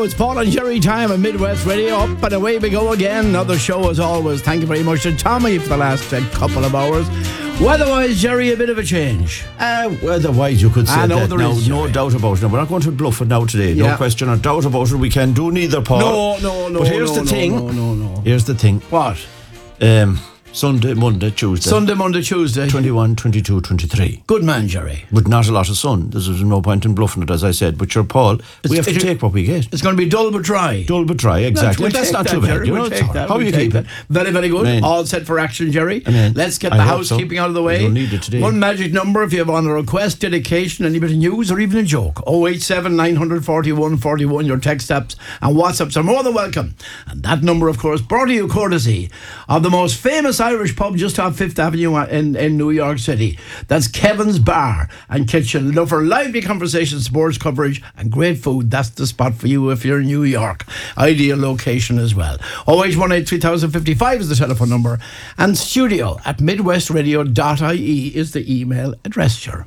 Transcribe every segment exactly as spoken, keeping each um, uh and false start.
Radio. It's Paul and Jerry time on Midwest Radio. Up and away we go again. Another show as always. Thank you very much to Tommy for the last uh, couple of hours. Weather-wise, Jerry, a bit of a change. Uh, weather-wise, you could say I know that. there No, is, no Jerry. doubt about it. No, we're not going to bluff it now today. Yeah. No question or doubt about it. We can do neither, Paul. No, no, no, But here's no, the no, thing. no, no, no. Here's the thing. What? Um, Sunday, Monday, Tuesday. Sunday, Monday, Tuesday. twenty-one, twenty-two, twenty-three. Good man, Jerry. But not a lot of sun. There's no point in bluffing it, as I said. But sure, Paul, we have to it- take what we get. It's going to be dull but dry. Dull but dry, exactly. We'll That's take not that, too bad. Jerry. You know, We'll it's take all right. that. How We'll you take keep that. it? Very, very good. Amen. All set for action, Jerry. Amen. Let's get I the hope housekeeping so. out of the We way. don't need it today. One magic number if you have on a request, dedication, any bit of news or even a joke. oh eight seven, nine four one, four one. Your text apps and WhatsApps are more than welcome. And that number, of course, brought to you courtesy of the most famous Irish pub just off Fifth Avenue in, in New York City. That's Kevin's Bar and Kitchen. Look for lively conversation, sports coverage and great food. That's the spot for you if you're in New York. Ideal location as well. oh eight one eight, three thousand fifty-five is the telephone number. And studio at midwest radio dot I E is the email address, sure.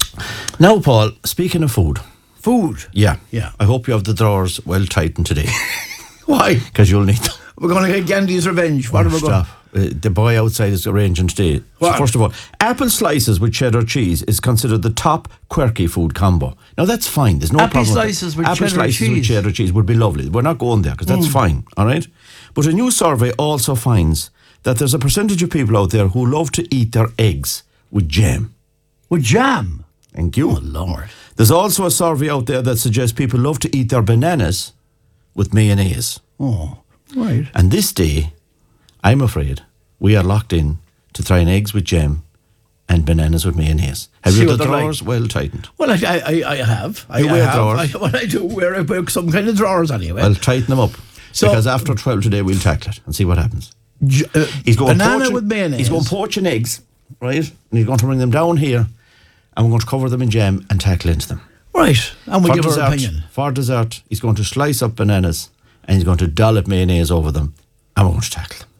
Now, Paul, speaking of food. Food. Yeah. Yeah. I hope you have the drawers well tightened today. Why? Because you'll need them. We're going to get Gandhi's revenge. What are we going Stop. Uh, the boy outside is arranging today. What? So first of all, apple slices with cheddar cheese is considered the top quirky food combo. Now that's fine. There's no Apple problem. slices with apple cheddar slices with cheese. cheddar cheese would be lovely. We're not going there because that's fine. All right. But a new survey also finds that there's a percentage of people out there who love to eat their eggs with jam. with jam? Thank you. Oh, Lord. There's also a survey out there that suggests people love to eat their bananas with mayonnaise. Oh, right. And this day, I'm afraid, we are locked in to trying eggs with jam and bananas with mayonnaise. Have See you the what they're like. drawers well tightened? Well, I, I, I have. I, You I wear have. drawers? I, well, I do wear a- some kind of drawers anyway. Well, tighten them up. So- because after twelve today, we'll tackle it and see what happens. J- uh, He's going banana poaching, with mayonnaise. He's going poaching eggs, right? And he's going to bring them down here and we're going to cover them in jam and tackle into them. Right, and we for give dessert, our opinion. For dessert, he's going to slice up bananas and he's going to dollop mayonnaise over them and we're going to tackle them.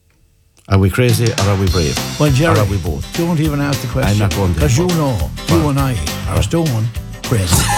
Are we crazy or are we brave? Well, Jerry, or are we both? don't even ask the question. I'm not going there. Because you know, you and I are stone crazy.